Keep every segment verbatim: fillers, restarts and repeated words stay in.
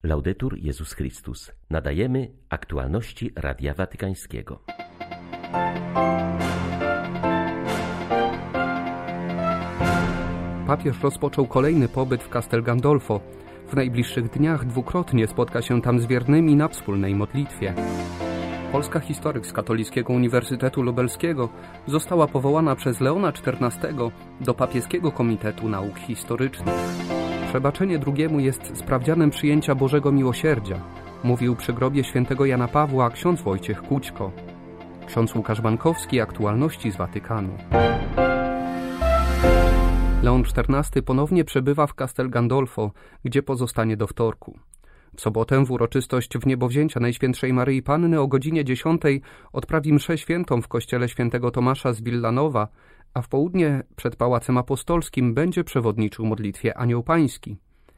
Laudetur Jezus Chrystus. Nadajemy aktualności Radia Watykańskiego. Papież rozpoczął kolejny pobyt w Castel Gandolfo. W najbliższych dniach dwukrotnie spotka się tam z wiernymi na wspólnej modlitwie. Polska historyk z Katolickiego Uniwersytetu Lubelskiego została powołana przez Leona czternastego do Papieskiego Komitetu Nauk Historycznych. Przebaczenie drugiemu jest sprawdzianem przyjęcia Bożego Miłosierdzia, mówił przy grobie świętego Jana Pawła ksiądz Wojciech Kućko. Ksiądz Łukasz Bankowski, aktualności z Watykanu. Leon czternasty ponownie przebywa w Castel Gandolfo, gdzie pozostanie do wtorku. W sobotę w uroczystość wniebowzięcia Najświętszej Maryi Panny o godzinie dziesiątej odprawi mszę świętą w kościele świętego Tomasza z Villanova, a w południe przed Pałacem Apostolskim będzie przewodniczył modlitwie Anioł Pański.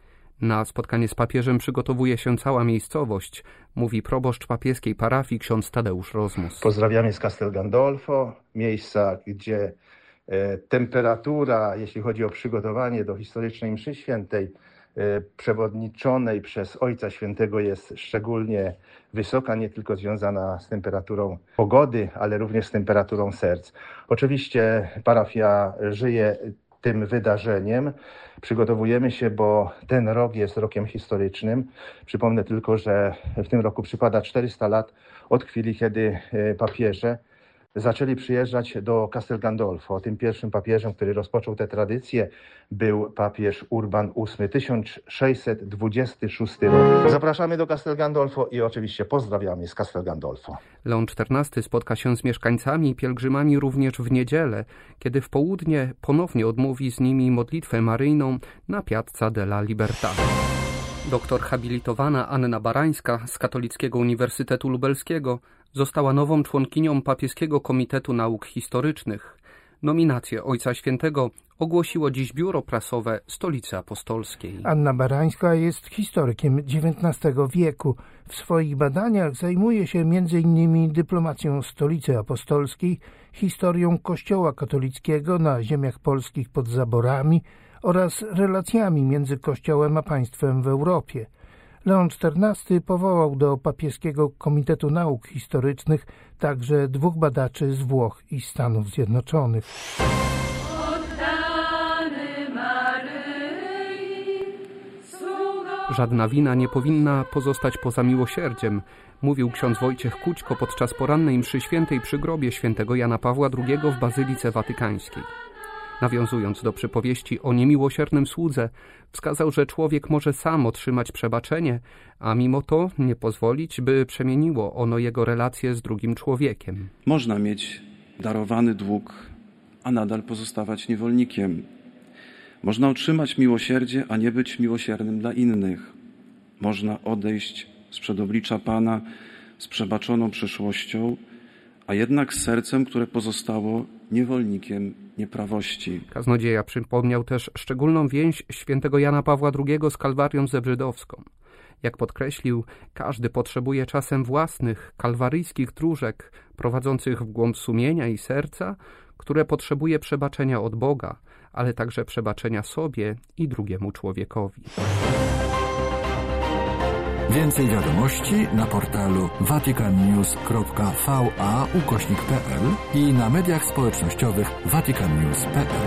Na spotkanie z papieżem przygotowuje się cała miejscowość, mówi proboszcz papieskiej parafii ksiądz Tadeusz Rozmus. Pozdrawiamy z Castel Gandolfo, miejsca, gdzie e, temperatura, jeśli chodzi o przygotowanie do historycznej mszy świętej, e, przewodniczonej przez Ojca Świętego, jest szczególnie wysoka, nie tylko związana z temperaturą pogody, ale również z temperaturą serc. Oczywiście parafia żyje tym wydarzeniem. Przygotowujemy się, bo ten rok jest rokiem historycznym. Przypomnę tylko, że w tym roku przypada czterysta lat od chwili, kiedy papieże zaczęli przyjeżdżać do Castel Gandolfo. Tym pierwszym papieżem, który rozpoczął tę tradycję, był papież Urban ósmy, tysiąc sześćset dwudziesty szósty rok. Zapraszamy do Castel Gandolfo i oczywiście pozdrawiamy z Castel Gandolfo. Leon czternasty spotka się z mieszkańcami i pielgrzymami również w niedzielę, kiedy w południe ponownie odmówi z nimi modlitwę maryjną na Piazza della Libertà. Doktor habilitowana Anna Barańska z Katolickiego Uniwersytetu Lubelskiego została nową członkinią Papieskiego Komitetu Nauk Historycznych. Nominację Ojca Świętego ogłosiło dziś biuro prasowe Stolicy Apostolskiej. Anna Barańska jest historykiem dziewiętnastego wieku. W swoich badaniach zajmuje się między innymi dyplomacją Stolicy Apostolskiej, historią Kościoła katolickiego na ziemiach polskich pod zaborami oraz relacjami między Kościołem a państwem w Europie. Leon czternasty powołał do Papieskiego Komitetu Nauk Historycznych także dwóch badaczy z Włoch i Stanów Zjednoczonych. Żadna wina nie powinna pozostać poza miłosierdziem, mówił ksiądz Wojciech Kućko podczas porannej mszy świętej przy grobie świętego Jana Pawła drugiego w Bazylice Watykańskiej. Nawiązując do przypowieści o niemiłosiernym słudze, wskazał, że człowiek może sam otrzymać przebaczenie, a mimo to nie pozwolić, by przemieniło ono jego relacje z drugim człowiekiem. Można mieć darowany dług, a nadal pozostawać niewolnikiem. Można otrzymać miłosierdzie, a nie być miłosiernym dla innych. Można odejść sprzed oblicza Pana z przebaczoną przeszłością, a jednak z sercem, które pozostało niewolnikiem nieprawości. Kaznodzieja przypomniał też szczególną więź świętego Jana Pawła drugiego z Kalwarią Zebrzydowską. Jak podkreślił, każdy potrzebuje czasem własnych, kalwaryjskich dróżek prowadzących w głąb sumienia i serca, które potrzebuje przebaczenia od Boga, ale także przebaczenia sobie i drugiemu człowiekowi. Więcej wiadomości na portalu vaticannews kropka va ukośnik pe el i na mediach społecznościowych vaticannews kropka pe el.